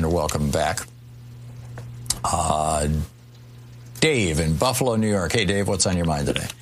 you're welcome back. Dave in Buffalo, New York. Hey, Dave, what's on your mind today?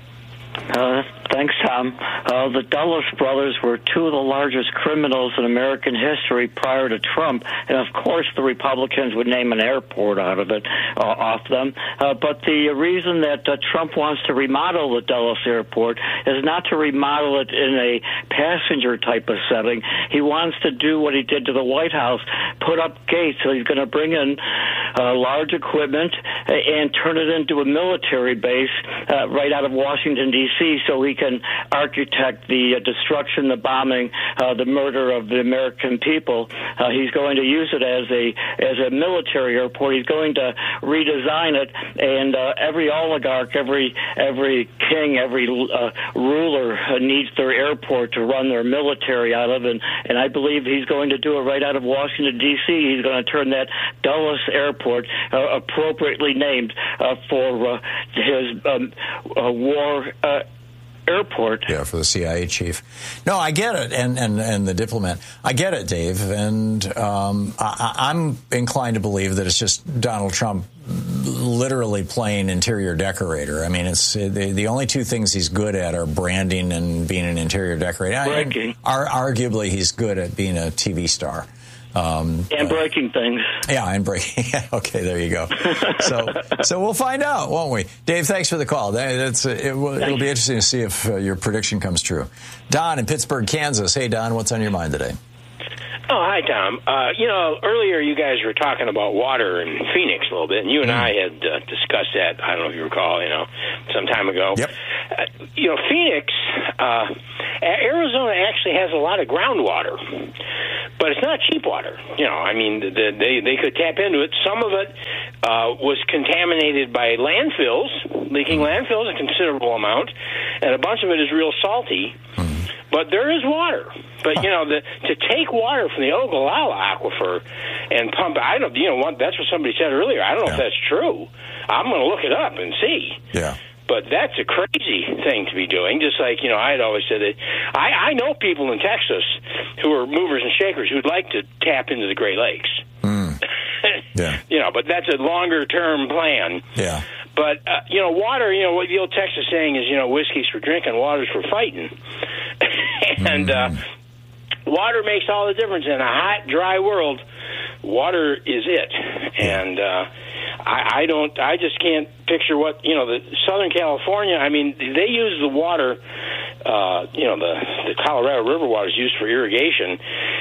Thanks, Tom. The Dulles brothers were two of the largest criminals in American history prior to Trump, and of course the Republicans would name an airport out of it, off them. But the reason that Trump wants to remodel the Dulles Airport is not to remodel it in a passenger type of setting. He wants to do what he did to the White House, put up gates. So he's going to bring in large equipment and turn it into a military base right out of Washington, D.C., so he can architect the destruction, the bombing, the murder of the American people. He's going to use it as a military airport. He's going to redesign it, and every oligarch, every king, every ruler needs their airport to run their military out of, and I believe he's going to do it right out of Washington, D.C. He's going to turn that Dulles Airport, appropriately named for his war airport. Yeah, for the CIA chief. No, I get it, and the diplomat. I get it, Dave, and I'm inclined to believe that it's just Donald Trump literally playing interior decorator. I mean, it's the only two things he's good at are branding and being an interior decorator. Breaking. Arguably, he's good at being a TV star. And breaking things. Yeah, and breaking. Okay, there you go. So we'll find out, won't we? Dave, thanks for the call. It'll be interesting to see if your prediction comes true. Don in Pittsburgh, Kansas. Hey, Don, what's on your mind today? Oh, hi, Tom. Earlier you guys were talking about water in Phoenix a little bit, and you and I had discussed that, I don't know if you recall, some time ago. Yep. Phoenix, Arizona actually has a lot of groundwater, but it's not cheap water. They could tap into it. Some of it was contaminated by landfills, leaking landfills, a considerable amount, and a bunch of it is real salty. But there is water. But, to take water from the Ogallala Aquifer and pump it, that's what somebody said earlier. I don't know if that's true. I'm going to look it up and see. Yeah. But that's a crazy thing to be doing. Just like, I had always said that I know people in Texas who are movers and shakers who'd like to tap into the Great Lakes. Yeah. But that's a longer-term plan. Yeah. But, water, what the old Texas saying is, whiskey's for drinking, water's for fighting. And water makes all the difference. In a hot, dry world, water is it. And I just can't picture what, the Southern California, they use the water, the Colorado River water is used for irrigation.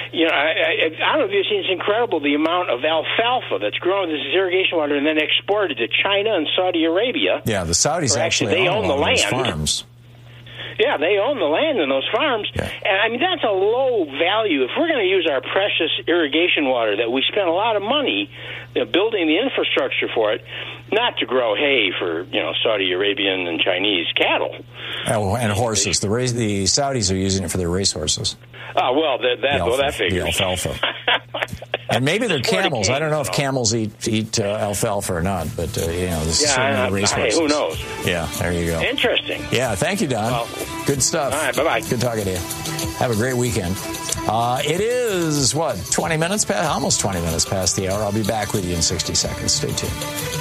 I don't know if you've seen, it's incredible the amount of alfalfa that's grown. This is irrigation water and then exported to China and Saudi Arabia. Yeah, the Saudis actually own the land. Farms. Yeah, they own the land in those farms. Yeah. And, that's a low value. If we're going to use our precious irrigation water that we spent a lot of money building the infrastructure for it, not to grow hay for, Saudi Arabian and Chinese cattle. And horses. The Saudis are using it for their racehorses. Oh, well, that figures. The alfalfa. And maybe they're camels. I don't know if camels eat alfalfa or not, but, this is certainly the racehorses. Who knows? Yeah, there you go. Interesting. Yeah, thank you, Don. Well, good stuff. All right, bye-bye. Good talking to you. Have a great weekend. It is, 20 minutes past? Almost 20 minutes past the hour. I'll be back with you in 60 seconds. Stay tuned.